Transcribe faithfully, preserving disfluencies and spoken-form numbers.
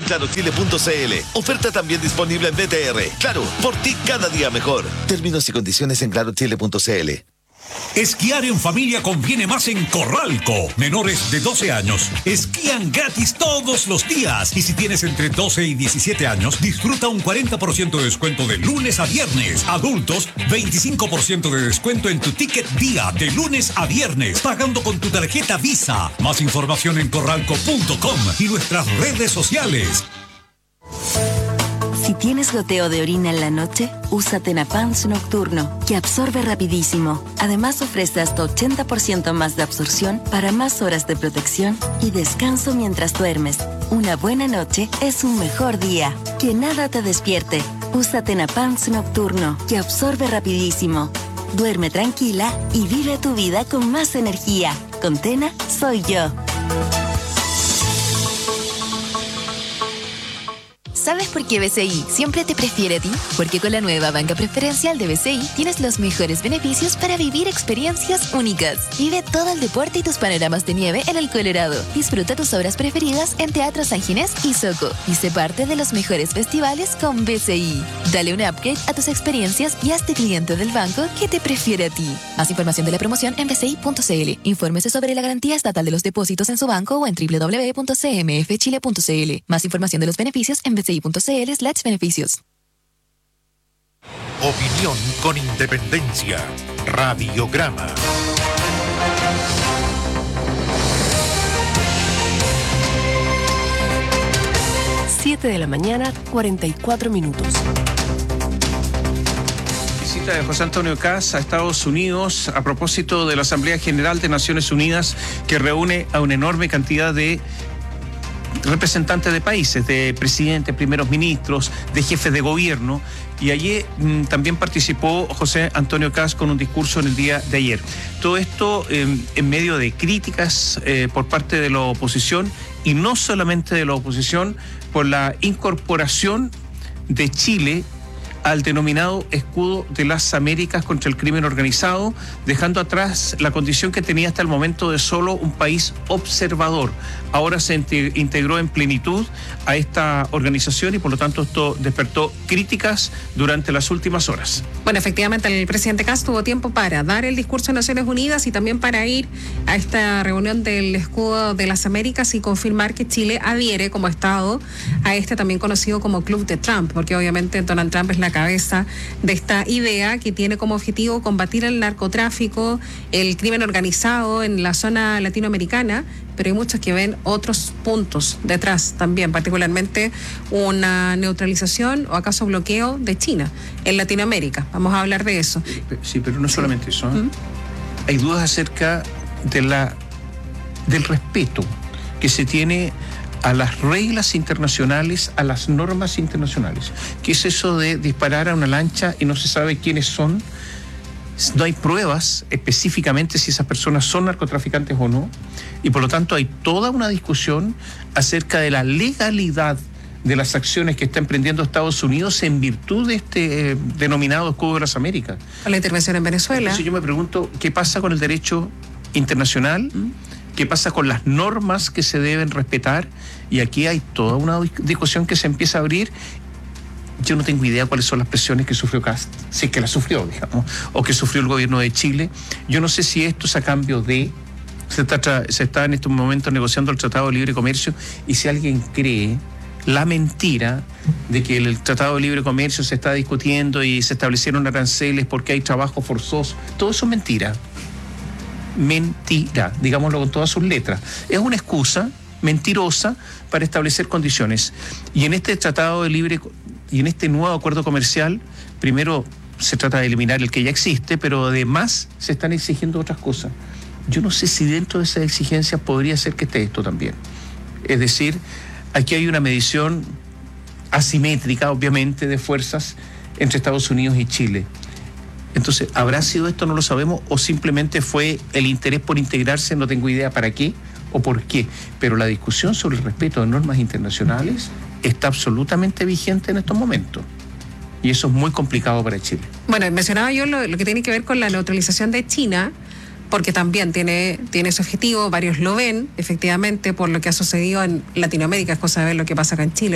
claro chile punto c l. Oferta también disponible en B T R. Claro, por ti cada día mejor. Términos y condiciones en claro chile punto c l. Esquiar en familia conviene más en Corralco. Menores de doce años esquían gratis todos los días. Y si tienes entre doce y diecisiete años, disfruta un cuarenta por ciento de descuento de lunes a viernes. Adultos, veinticinco por ciento de descuento en tu ticket día de lunes a viernes, pagando con tu tarjeta Visa. Más información en corralco punto com y nuestras redes sociales. Si tienes goteo de orina en la noche, usa Tenapans Nocturno, que absorbe rapidísimo. Además ofrece hasta ochenta por ciento más de absorción para más horas de protección y descanso mientras duermes. Una buena noche es un mejor día. Que nada te despierte. Usa Tenapans Nocturno, que absorbe rapidísimo. Duerme tranquila y vive tu vida con más energía. Con Tena, soy yo. ¿Sabes por qué B C I siempre te prefiere a ti? Porque con la nueva banca preferencial de B C I tienes los mejores beneficios para vivir experiencias únicas. Vive todo el deporte y tus panoramas de nieve en el Colorado. Disfruta tus obras preferidas en Teatro San Ginés y Soco. Y sé parte de los mejores festivales con B C I. Dale un upgrade a tus experiencias y hazte cliente del banco que te prefiere a ti. Más información de la promoción en b c i punto c l. Infórmese sobre la garantía estatal de los depósitos en su banco o en w w w punto c m f chile punto c l. Más información de los beneficios en b c i punto c l slash beneficios. Opinión con independencia. Radiograma. siete de la mañana, cuarenta y cuatro minutos. Visita de José Antonio Kast a Estados Unidos a propósito de la Asamblea General de Naciones Unidas, que reúne a una enorme cantidad de representantes de países, de presidentes, primeros ministros, de jefes de gobierno, y allí mmm, también participó José Antonio Kast con un discurso en el día de ayer. Todo esto eh, en medio de críticas eh, por parte de la oposición, y no solamente de la oposición, por la incorporación de Chile al denominado escudo de las Américas contra el crimen organizado, dejando atrás la condición que tenía hasta el momento de solo un país observador. Ahora se integró en plenitud a esta organización y por lo tanto esto despertó críticas durante las últimas horas. Bueno, efectivamente el presidente Kast tuvo tiempo para dar el discurso en Naciones Unidas y también para ir a esta reunión del escudo de las Américas y confirmar que Chile adhiere como Estado a este también conocido como Club de Trump, porque obviamente Donald Trump es la cabeza de esta idea que tiene como objetivo combatir el narcotráfico, el crimen organizado en la zona latinoamericana, pero hay muchos que ven otros puntos detrás también, particularmente una neutralización o acaso bloqueo de China en Latinoamérica. Vamos a hablar de eso. Sí, pero no solamente eso. ¿eh? ¿Mm? Hay dudas acerca de la del respeto que se tiene a las reglas internacionales, a las normas internacionales. ¿Qué es eso de disparar a una lancha y no se sabe quiénes son? No hay pruebas específicamente si esas personas son narcotraficantes o no, y por lo tanto hay toda una discusión acerca de la legalidad de las acciones que está emprendiendo Estados Unidos en virtud de este eh, denominado escudo de las Américas. Con la intervención en Venezuela. Entonces yo me pregunto, ¿qué pasa con el derecho internacional? ¿Mm? ¿Qué pasa con las normas que se deben respetar? Y aquí hay toda una discusión que se empieza a abrir. Yo no tengo idea cuáles son las presiones que sufrió Kast, si es que las sufrió, digamos, o que sufrió el gobierno de Chile. Yo no sé si esto es a cambio de... Se está, se está en estos momentos negociando el Tratado de Libre Comercio, y si alguien cree la mentira de que el Tratado de Libre Comercio se está discutiendo y se establecieron aranceles porque hay trabajo forzoso, todo eso es mentira. Mentira, digámoslo con todas sus letras. Es una excusa mentirosa para establecer condiciones. Y en este Tratado de Libre y en este nuevo acuerdo comercial, primero se trata de eliminar el que ya existe, pero además se están exigiendo otras cosas. Yo no sé si dentro de esas exigencias podría ser que esté esto también. Es decir, aquí hay una medición asimétrica, obviamente, de fuerzas entre Estados Unidos y Chile. Entonces, ¿habrá sido esto? No lo sabemos, o simplemente fue el interés por integrarse, no tengo idea para qué o por qué. Pero la discusión sobre el respeto de normas internacionales está absolutamente vigente en estos momentos. Y eso es muy complicado para Chile. Bueno, mencionaba yo lo, lo que tiene que ver con la neutralización de China, porque también tiene, tiene ese objetivo, varios lo ven, efectivamente, por lo que ha sucedido en Latinoamérica, es cosa de ver lo que pasa acá en Chile.